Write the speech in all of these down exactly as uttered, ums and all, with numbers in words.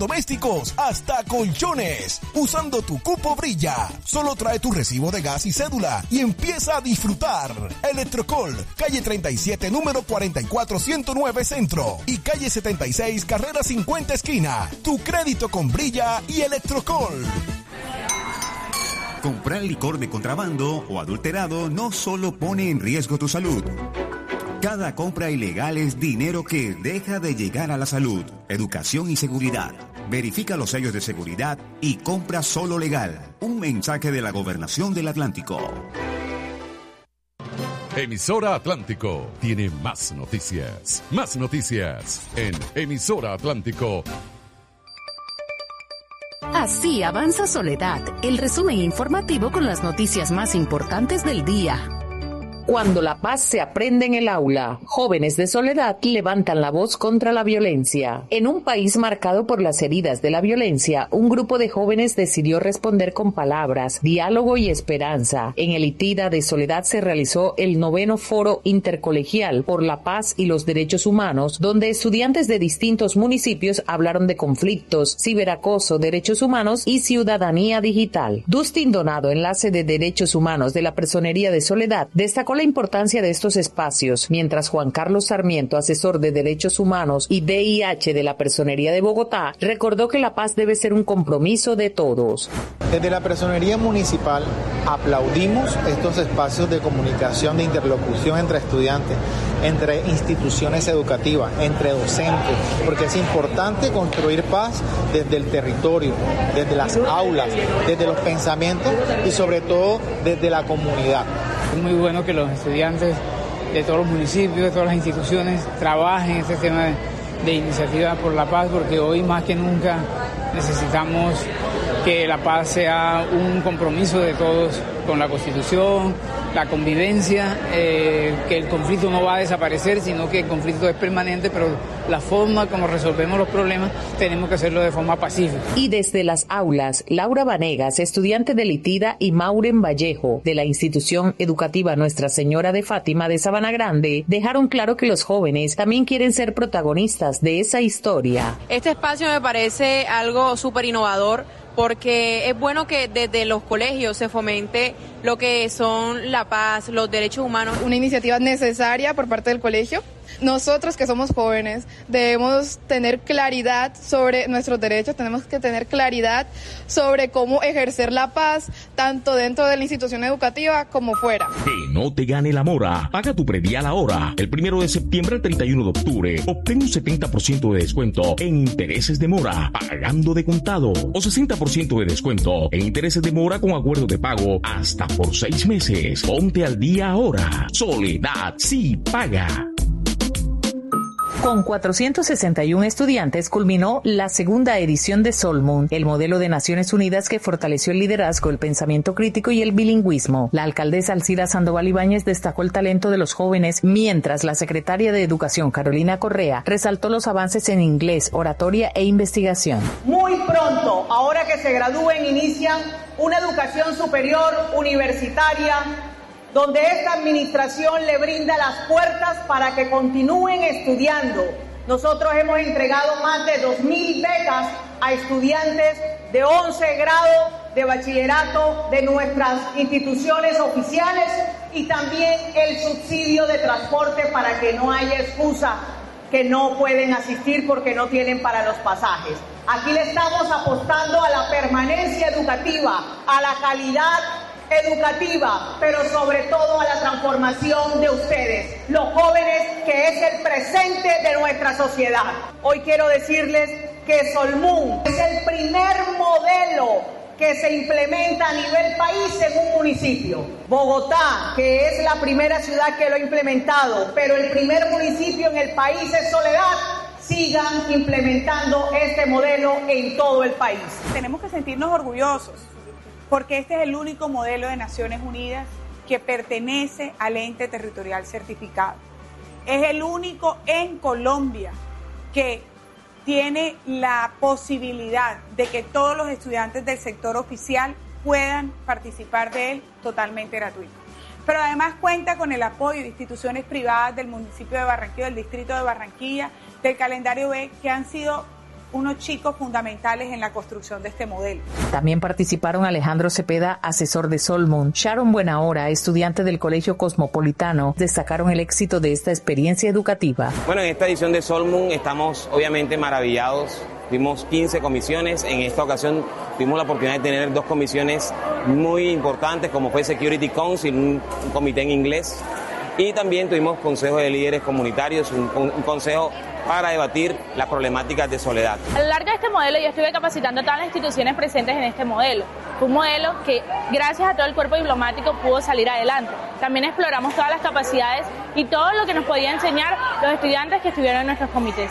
domésticos, hasta colchones. Usando tu cupo Brilla. Solo trae tu recibo de gas y cédula y empieza a disfrutar. Electrocol, calle treinta y siete, número cuarenta y cuatro ciento nueve Centro y calle setenta y seis, carrera cincuenta esquina. Tu crédito con Brilla y Electrocol. Comprar licor de contrabando o adulterado no solo pone en riesgo tu salud. Cada compra ilegal es dinero que deja de llegar a la salud, educación y seguridad. Verifica los sellos de seguridad y compra solo legal. Un mensaje de la Gobernación del Atlántico. Emisora Atlántico tiene más noticias. Más noticias en Emisora Atlántico. Así avanza Soledad, el resumen informativo con las noticias más importantes del día. Cuando la paz se aprende en el aula, jóvenes de Soledad levantan la voz contra la violencia. En un país marcado por las heridas de la violencia, un grupo de jóvenes decidió responder con palabras, diálogo y esperanza. En el ITIDA de Soledad se realizó el noveno Foro Intercolegial por la Paz y los Derechos Humanos, donde estudiantes de distintos municipios hablaron de conflictos, ciberacoso, derechos humanos y ciudadanía digital. Dustin Donado, enlace de Derechos Humanos de la Personería de Soledad, destacó la importancia de estos espacios, mientras Juan Carlos Sarmiento, asesor de Derechos Humanos y D I H de la Personería de Bogotá, recordó que la paz debe ser un compromiso de todos. Desde la Personería Municipal aplaudimos estos espacios de comunicación, de interlocución entre estudiantes, entre instituciones educativas, entre docentes, porque es importante construir paz desde el territorio, desde las aulas, desde los pensamientos y sobre todo desde la comunidad. Es muy bueno que los estudiantes de todos los municipios, de todas las instituciones, trabajen este tema de, de iniciativa por la paz, porque hoy más que nunca necesitamos que la paz sea un compromiso de todos con la Constitución, la convivencia, eh, que el conflicto no va a desaparecer, sino que el conflicto es permanente, pero la forma como resolvemos los problemas tenemos que hacerlo de forma pacífica. Y desde las aulas, Laura Vanegas, estudiante del ITIDA, y Mauren Vallejo, de la institución educativa Nuestra Señora de Fátima de Sabana Grande, dejaron claro que los jóvenes también quieren ser protagonistas de esa historia. Este espacio me parece algo súper innovador, porque es bueno que desde los colegios se fomente lo que son la paz, los derechos humanos. Una iniciativa necesaria por parte del colegio. Nosotros que somos jóvenes debemos tener claridad sobre nuestros derechos, tenemos que tener claridad sobre cómo ejercer la paz, tanto dentro de la institución educativa como fuera. Que no te gane la mora. Paga tu predial ahora. El primero de septiembre al treinta y uno de octubre. Obtén un setenta por ciento de descuento en intereses de mora, pagando de contado. O sesenta por ciento de descuento en intereses de mora con acuerdo de pago hasta por seis meses. Ponte al día ahora. Soledad sí paga. Con cuatrocientos sesenta y uno estudiantes culminó la segunda edición de Solmun, el modelo de Naciones Unidas que fortaleció el liderazgo, el pensamiento crítico y el bilingüismo. La alcaldesa Alcira Sandoval Ibáñez destacó el talento de los jóvenes, mientras la secretaria de Educación, Carolina Correa, resaltó los avances en inglés, oratoria e investigación. Muy pronto, ahora que se gradúen, inician una educación superior universitaria, donde esta administración le brinda las puertas para que continúen estudiando. Nosotros hemos entregado más de dos mil becas a estudiantes de once grados de bachillerato de nuestras instituciones oficiales y también el subsidio de transporte para que no haya excusa que no pueden asistir porque no tienen para los pasajes. Aquí le estamos apostando a la permanencia educativa, a la calidad educativa, pero sobre todo a la transformación de ustedes, los jóvenes, que es el presente de nuestra sociedad. Hoy quiero decirles que Solmun es el primer modelo que se implementa a nivel país en un municipio. Bogotá, que es la primera ciudad que lo ha implementado, pero el primer municipio en el país es Soledad. Sigan implementando este modelo en todo el país. Tenemos que sentirnos orgullosos, porque este es el único modelo de Naciones Unidas que pertenece al ente territorial certificado. Es el único en Colombia que tiene la posibilidad de que todos los estudiantes del sector oficial puedan participar de él totalmente gratuito. Pero además cuenta con el apoyo de instituciones privadas del municipio de Barranquilla, del distrito de Barranquilla, del calendario B, que han sido unos chicos fundamentales en la construcción de este modelo. También participaron Alejandro Cepeda, asesor de Solmon, Sharon Buenahora, estudiante del Colegio Cosmopolitano, destacaron el éxito de esta experiencia educativa. Bueno, en esta edición de Solmon estamos obviamente maravillados. Tuvimos quince comisiones, en esta ocasión tuvimos la oportunidad de tener dos comisiones muy importantes, como fue Security Council, un, un comité en inglés, y también tuvimos consejos de líderes comunitarios, un, un, un consejo para debatir las problemáticas de soledad. A lo largo de este modelo yo estuve capacitando a todas las instituciones presentes en este modelo. Fue un modelo que gracias a todo el cuerpo diplomático pudo salir adelante. También exploramos todas las capacidades y todo lo que nos podía enseñar los estudiantes que estuvieron en nuestros comités.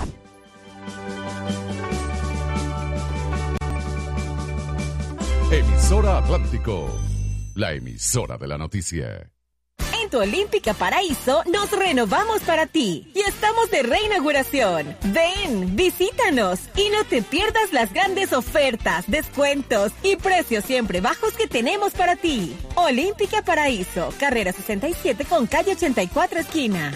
Emisora Atlántico, la emisora de la noticia. En tu Olímpica Paraíso nos renovamos para ti y estamos de reinauguración. Ven, visítanos y no te pierdas las grandes ofertas, descuentos y precios siempre bajos que tenemos para ti. Olímpica Paraíso, carrera sesenta y siete con calle ochenta y cuatro esquina.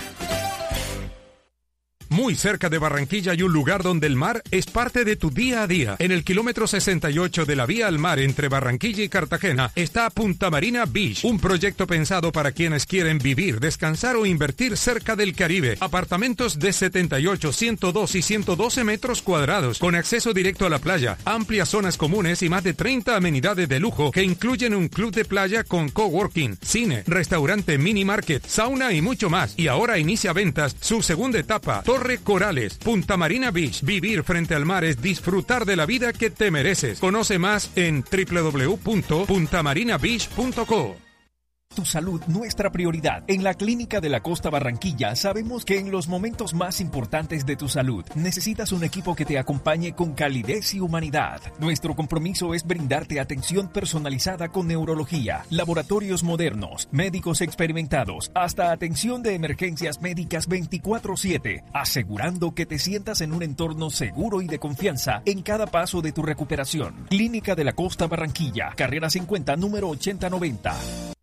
Muy cerca de Barranquilla hay un lugar donde el mar es parte de tu día a día. En el kilómetro sesenta y ocho de la vía al mar entre Barranquilla y Cartagena está Punta Marina Beach, un proyecto pensado para quienes quieren vivir, descansar o invertir cerca del Caribe. Apartamentos de setenta y ocho, ciento dos y ciento doce metros cuadrados, con acceso directo a la playa, amplias zonas comunes y más de treinta amenidades de lujo que incluyen un club de playa con coworking, cine, restaurante, mini market, sauna y mucho más. Y ahora inicia ventas su segunda etapa, Torre Corales, Punta Marina Beach. Vivir frente al mar es disfrutar de la vida que te mereces. Conoce más en doble u doble u doble u punto punta marina beach punto co. Tu salud, nuestra prioridad. En la Clínica de la Costa Barranquilla sabemos que en los momentos más importantes de tu salud necesitas un equipo que te acompañe con calidez y humanidad. Nuestro compromiso es brindarte atención personalizada con neurología, laboratorios modernos, médicos experimentados, hasta atención de emergencias médicas veinticuatro siete, asegurando que te sientas en un entorno seguro y de confianza en cada paso de tu recuperación. Clínica de la Costa Barranquilla, carrera cincuenta, número ochenta noventa.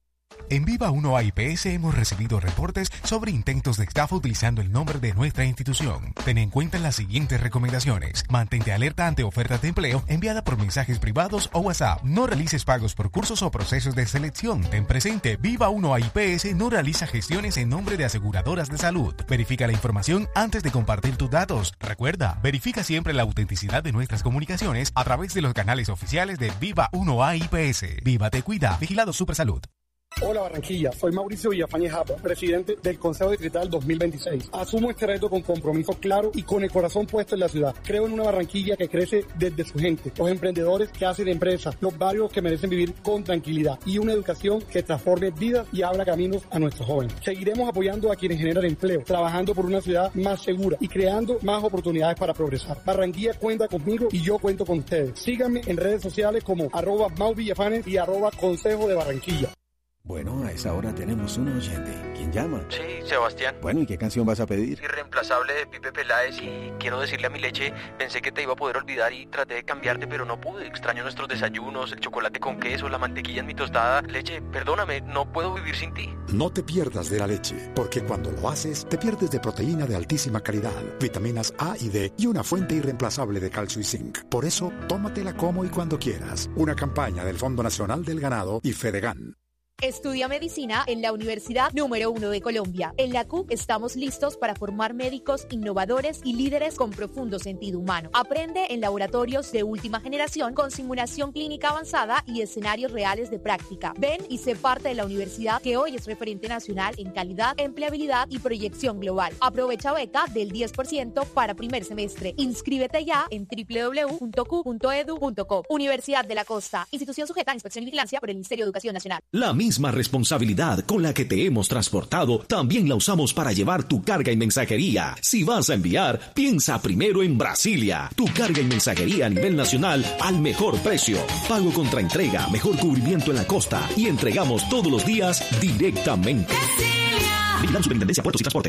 En Viva uno A I P S hemos recibido reportes sobre intentos de estafa utilizando el nombre de nuestra institución. Ten en cuenta las siguientes recomendaciones. Mantente alerta ante ofertas de empleo enviadas por mensajes privados o WhatsApp. No realices pagos por cursos o procesos de selección. Ten presente, Viva uno A I P S no realiza gestiones en nombre de aseguradoras de salud. Verifica la información antes de compartir tus datos. Recuerda, verifica siempre la autenticidad de nuestras comunicaciones a través de los canales oficiales de Viva uno A I P S. Viva Te Cuida, Vigilado Supersalud. Hola Barranquilla, soy Mauricio Villafañe Japa, presidente del Consejo Distrital dos mil veintiséis. Asumo este reto con compromiso claro y con el corazón puesto en la ciudad. Creo en una Barranquilla que crece desde su gente, los emprendedores que hacen empresas, los barrios que merecen vivir con tranquilidad y una educación que transforme vidas y abra caminos a nuestros jóvenes. Seguiremos apoyando a quienes generan empleo, trabajando por una ciudad más segura y creando más oportunidades para progresar. Barranquilla cuenta conmigo y yo cuento con ustedes. Síganme en redes sociales como arroba Mau Villafanes y arroba Consejo de Barranquilla. Bueno, a esa hora tenemos un oyente. ¿Quién llama? Sí, Sebastián. Bueno, ¿y qué canción vas a pedir? Irreemplazable de Pipe Peláez. Y quiero decirle a mi leche, pensé que te iba a poder olvidar y traté de cambiarte, pero no pude. Extraño nuestros desayunos, el chocolate con queso, la mantequilla en mi tostada. Leche, perdóname, no puedo vivir sin ti. No te pierdas de la leche, porque cuando lo haces, te pierdes de proteína de altísima calidad, vitaminas A y D y una fuente irreemplazable de calcio y zinc. Por eso, tómatela como y cuando quieras. Una campaña del Fondo Nacional del Ganado y Fedegan. Estudia medicina en la Universidad número uno de Colombia. En la C U estamos listos para formar médicos innovadores y líderes con profundo sentido humano. Aprende en laboratorios de última generación con simulación clínica avanzada y escenarios reales de práctica. Ven y sé parte de la universidad que hoy es referente nacional en calidad, empleabilidad y proyección global. Aprovecha beca del diez por ciento para primer semestre. Inscríbete ya en doble u doble u doble u punto cu punto edu punto co. Universidad de la Costa, institución sujeta a inspección y vigilancia por el Ministerio de Educación Nacional. La misma responsabilidad con la que te hemos transportado, también la usamos para llevar tu carga y mensajería. Si vas a enviar, piensa primero en Brasilia. Tu carga y mensajería a nivel nacional al mejor precio. Pago contra entrega, mejor cubrimiento en la costa y entregamos todos los días directamente. Vigilando Superintendencia Puertos y Transporte.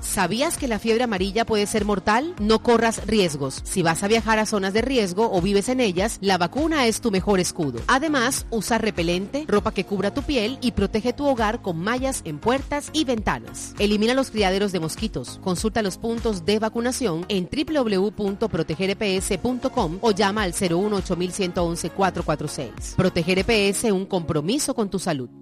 ¿Sabías que la fiebre amarilla puede ser mortal? No corras riesgos. Si vas a viajar a zonas de riesgo o vives en ellas, la vacuna es tu mejor escudo. Además, usa repelente, ropa que cubra tu piel y protege tu hogar con mallas en puertas y ventanas. Elimina los criaderos de mosquitos. Consulta los puntos de vacunación en doble u doble u doble u punto proteger e pe ese punto com o llama al cero uno ocho uno uno uno cuatro cuatro seis. Proteger E P S, un compromiso con tu salud.